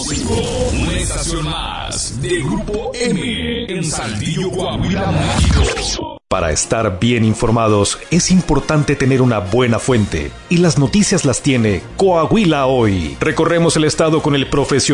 105, una estación más de Grupo M en Saltillo, Coahuila, México. Para estar bien informados es importante tener una buena fuente, y las noticias las tiene Coahuila Hoy. Recorremos el estado con el profesional